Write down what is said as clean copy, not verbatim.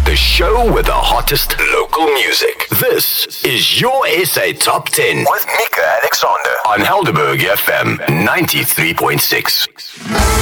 The show with the hottest local music. This is your SA Top 10 with Mika Alexander on Helderberg FM 93.6.